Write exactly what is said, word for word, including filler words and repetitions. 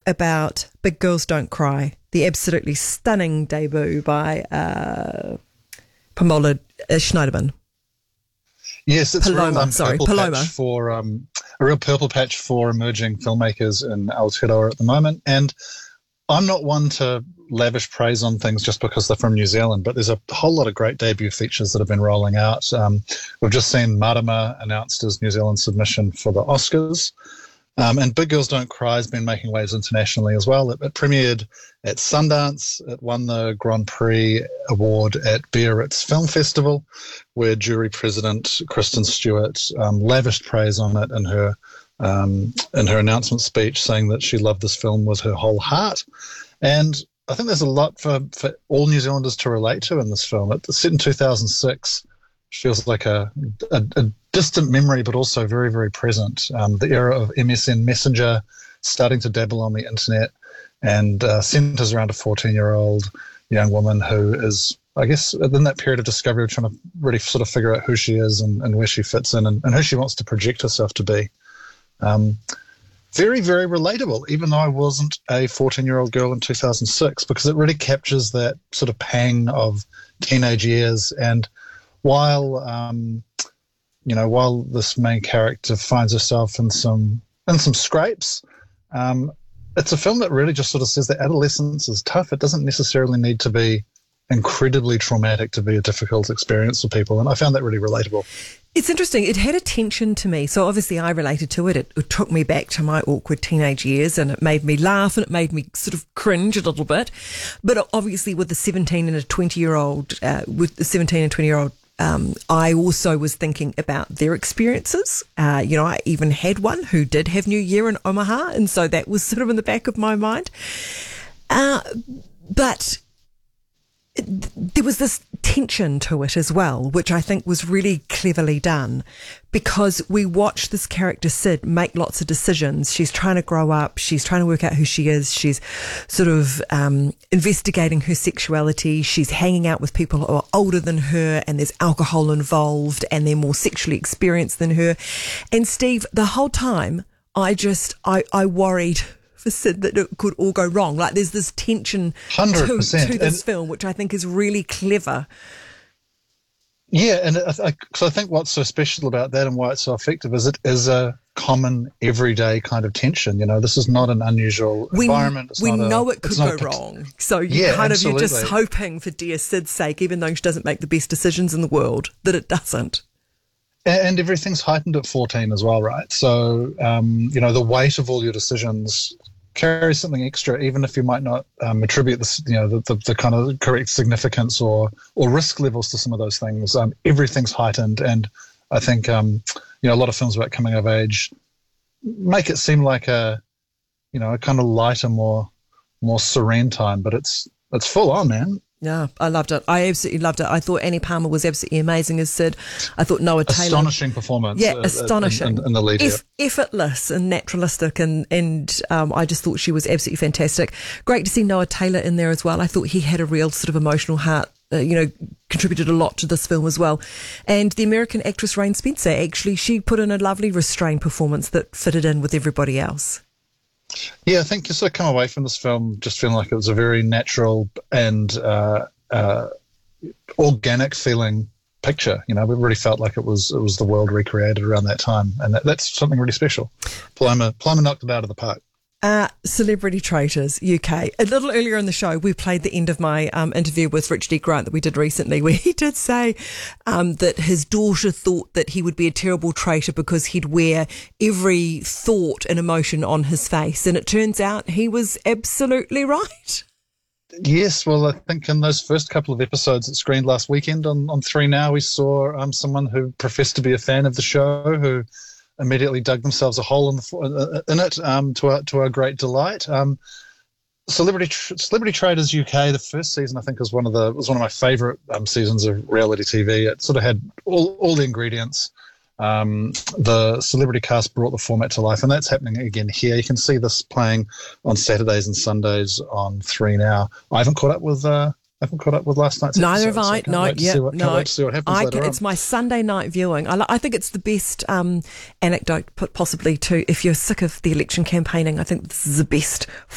about Big Girls Don't Cry, the absolutely stunning debut by uh, Pamela uh, Schneiderman. Yes, it's Paloma, a real um, sorry, purple Paloma. patch for um, a real purple patch for emerging filmmakers in Aotearoa at the moment. And I'm not one to lavish praise on things just because they're from New Zealand, but there's a whole lot of great debut features that have been rolling out. Um, we've just seen Marama announced as New Zealand's submission for the Oscars. Um, and Big Girls Don't Cry has been making waves internationally as well. It, it premiered at Sundance. It won the Grand Prix award at Biarritz Film Festival, where jury president Kristen Stewart um, lavished praise on it in her um, in her announcement speech, saying that she loved this film with her whole heart. And I think there's a lot for, for all New Zealanders to relate to in this film. It's set in two thousand six. Feels like a, a, a distant memory, but also very, very present. Um, the era of M S N Messenger, starting to dabble on the internet, and uh, centres around a fourteen-year-old young woman who is, I guess, in that period of discovery, trying to really sort of figure out who she is and, and where she fits in and, and who she wants to project herself to be. Um, very, very relatable, even though I wasn't a fourteen-year-old girl in two thousand six, because it really captures that sort of pang of teenage years. And while um, you know, while this main character finds herself in some in some scrapes, um, it's a film that really just sort of says that adolescence is tough. It doesn't necessarily need to be incredibly traumatic to be a difficult experience for people, and I found that really relatable. It's interesting. It had a tension to me. So obviously I related to it. It, it took me back to my awkward teenage years, and it made me laugh, and it made me sort of cringe a little bit. But obviously with the seventeen and a twenty-year-old, uh, with the seventeen and twenty-year-old, Um, I also was thinking about their experiences. Uh, you know, I even had one who did have New Year in Omaha, and so that was sort of in the back of my mind. Uh, but there was this tension to it as well, which I think was really cleverly done, because we watch this character Sid make lots of decisions. She's trying to grow up. She's trying to work out who she is. She's sort of um, investigating her sexuality. She's hanging out with people who are older than her, and there's alcohol involved, and they're more sexually experienced than her. And Steve, the whole time, I just, I, I worried for Sid that it could all go wrong. Like, there's this tension to, to this and film, which I think is really clever. Yeah, and I, I, so I think what's so special about that and why it's so effective is it is a common, everyday kind of tension. You know, this is not an unusual we, environment. It's we not know a, it could go a, wrong. So you yeah, kind absolutely. of, you're just hoping for dear Sid's sake, even though she doesn't make the best decisions in the world, that it doesn't. And, and everything's heightened at fourteen as well, right? So, um, you know, the weight of all your decisions carries something extra, even if you might not um, attribute this, you know, the, the, the kind of correct significance or or risk levels to some of those things. Um, everything's heightened, and I think um, you know, a lot of films about coming of age make it seem like a, you know, a kind of lighter, more more serene time, but it's it's full on, man. Yeah, I loved it. I absolutely loved it. I thought Annie Palmer was absolutely amazing as Sid. I thought Noah Taylor... Astonishing performance. Yeah, uh, astonishing. In, in, in the lead Eff- effortless and naturalistic, and, and um, I just thought she was absolutely fantastic. Great to see Noah Taylor in there as well. I thought he had a real sort of emotional heart, uh, you know, contributed a lot to this film as well. And the American actress Rain Spencer, actually, she put in a lovely restrained performance that fitted in with everybody else. Yeah, I think you sort of come away from this film just feeling like it was a very natural and uh, uh, organic feeling picture. You know, we really felt like it was it was the world recreated around that time, and that, that's something really special. Paloma, Paloma knocked it out of the park. Uh, Celebrity Traitors U K. A little earlier in the show, we played the end of my um, interview with Richard E. Grant that we did recently, where he did say um, that his daughter thought that he would be a terrible traitor because he'd wear every thought and emotion on his face. And it turns out he was absolutely right. Yes, well, I think in those first couple of episodes that screened last weekend on, on three Now, we saw um, someone who professed to be a fan of the show who immediately dug themselves a hole in, the, in it um, to our, to our great delight. Um, Celebrity Celebrity Traitors U K, the first season, I think, was one of the was one of my favourite um, seasons of reality T V. It sort of had all all the ingredients. Um, the celebrity cast brought the format to life, and that's happening again here. You can see this playing on Saturdays and Sundays on three Now. I haven't caught up with. Uh, I haven't caught up with last night's Neither episode. have I. So I no, yeah, no. Can't wait to see what happens I later can, on. It's my Sunday night viewing. I, I think it's the best um, anecdote, possibly, too. If you're sick of the election campaigning, I think this is the best